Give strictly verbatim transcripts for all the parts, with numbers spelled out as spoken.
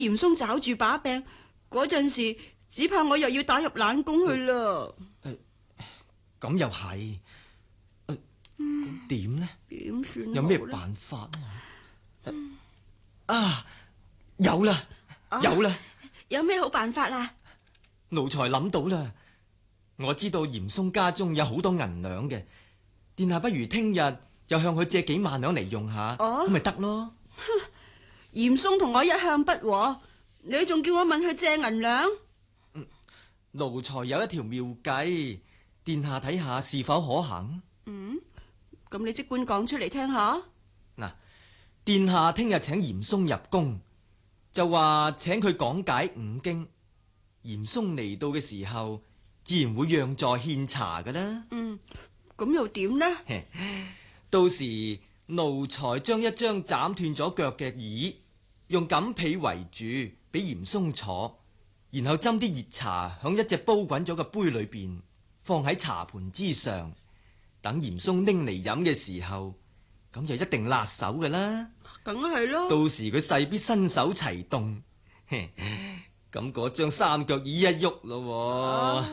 嚴嵩找住把柄嗰陣時，只怕我又要打入冷宮去啦。 咁又係，咁點呢？ 點算？ 有咩辦法啊？啊，有啦，有啦！ 有咩好辦法啊？ 奴才諗到啦，我知道嚴嵩家中有好多銀兩嘅，殿下不如聽日就向佢借幾萬兩嚟用下，咁咪得咯。 嚴嵩同我一向不和，你仲叫我問佢借銀兩？ 嗯，奴才有一條妙計，殿下睇下是否可行。 嗯，咁你即管講出嚟聽下。 嗱，殿下聽日請嚴嵩入宮，就話請佢講解五經。嚴嵩嚟到嘅時候，自然會讓座獻茶噶啦。 嗯，咁又點呢？ 到時奴才將一張斬斷咗腳嘅椅，用錦被圍住，俾嚴嵩坐，然後斟啲熱茶響一隻煲滾咗嘅杯裏邊，放喺茶盤之上，等嚴嵩拎嚟飲嘅時候，咁就一定辣手噶啦。 梗係咯。到時佢勢必身手齊動。咁嗰張三腳椅一喐咯，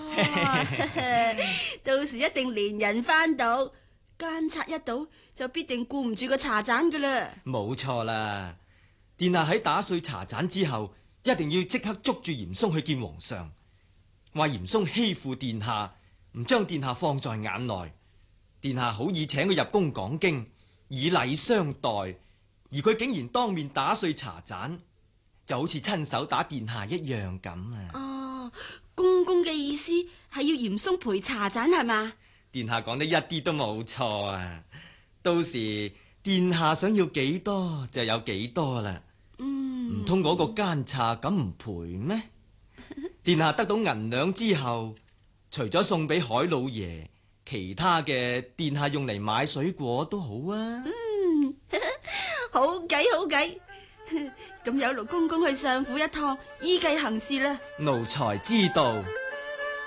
到時一定連人翻到，奸賊一到就必定顧唔住個茶盞噶啦。 冇錯啦，殿下喺打碎茶盞之後，一定要即刻捉住嚴嵩去見皇上，話嚴嵩欺負殿下，唔將殿下放在眼內，殿下好意請佢入宮講經，以禮相待，而佢竟然當面打碎茶盞。就好似親手打殿下一樣咁啊！ 哦，公公嘅意思係要嚴嵩賠茶盞係嘛？ 殿下講得一啲都冇錯啊！到時殿下想要幾多就有幾多啦。嗯，唔通嗰個奸賊咁唔賠咩？殿下得到銀兩之後，除咗送俾海老爺，其他嘅殿下用嚟買水果都好啊。 嗯，好計好計。咁有勞公公去相府一趟，依計行事啦。 奴才知道。